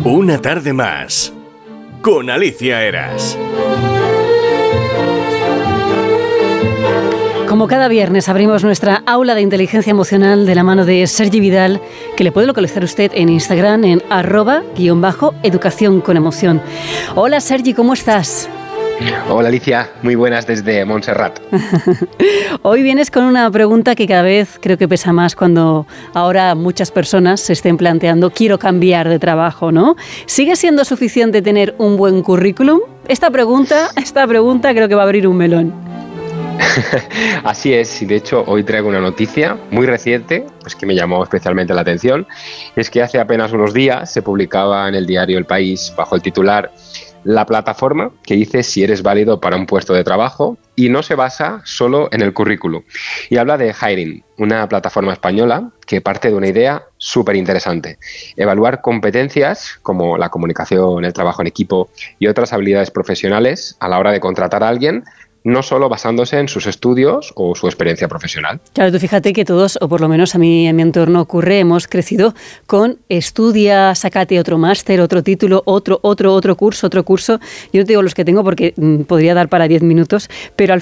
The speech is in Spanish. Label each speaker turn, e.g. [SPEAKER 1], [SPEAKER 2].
[SPEAKER 1] Una tarde más con Alicia Eras.
[SPEAKER 2] Como cada viernes abrimos nuestra aula de inteligencia emocional de la mano de Sergi Vidal, que le puede localizar usted en Instagram en @educación con emoción. Hola Sergi, ¿cómo estás?
[SPEAKER 3] Hola Alicia, muy buenas desde Montserrat.
[SPEAKER 2] Hoy vienes con una pregunta que cada vez creo que pesa más cuando ahora muchas personas se estén planteando quiero cambiar de trabajo, ¿no? ¿Sigue siendo suficiente tener un buen currículum? Esta pregunta creo que va a abrir un melón.
[SPEAKER 3] Así es, y de hecho hoy traigo una noticia muy reciente, pues que me llamó especialmente la atención. Es que hace apenas unos días se publicaba en el diario El País, bajo el titular La plataforma que dice si eres válido para un puesto de trabajo, y no se basa solo en el currículum. Y habla de Hiring, una plataforma española que parte de una idea súper interesante: evaluar competencias como la comunicación, el trabajo en equipo y otras habilidades profesionales a la hora de contratar a alguien, no solo basándose en sus estudios o su experiencia profesional.
[SPEAKER 2] Claro, tú fíjate que todos, o por lo menos a mí en mi entorno ocurre, hemos crecido con estudia, sácate otro máster, otro título, otro curso. Yo no te digo los que tengo porque podría dar para 10 minutos, pero al